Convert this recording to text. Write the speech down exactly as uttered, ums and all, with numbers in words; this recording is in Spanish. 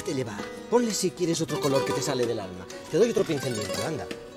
Déjate llevar. Ponle si quieres otro color que te sale del alma. Te doy otro pincel mientras, anda.